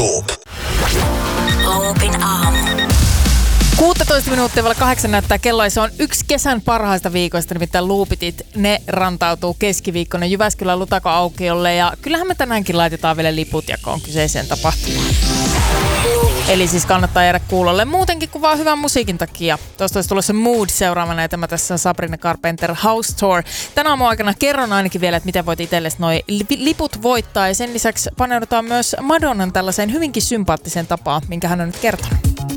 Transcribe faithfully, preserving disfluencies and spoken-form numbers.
Loop. Loopin aamu. kuusitoista minuuttia vielä kahdeksan näyttää kello, ja se on yksi kesän parhaista viikoista, nimittäin Loopitit. Ne rantautuu keskiviikkona Jyväskylän Lutako-aukiolle, ja kyllähän me tänäänkin laitetaan vielä liput jakoon kyseiseen tapahtumaan. Eli siis kannattaa jäädä kuulolle muutenkin kuin vaan hyvän musiikin takia. Tuosta olisi tulossa Mood seuraavana, ja tämä tässä on Sabrina Carpenter House Tour. Tänä aamun aikana kerron ainakin vielä, että miten voit itsellesi noi liput voittaa, ja sen lisäksi paneudutaan myös Madonnan tällaiseen hyvinkin sympaattiseen tapaan, minkä hän on nyt kertonut.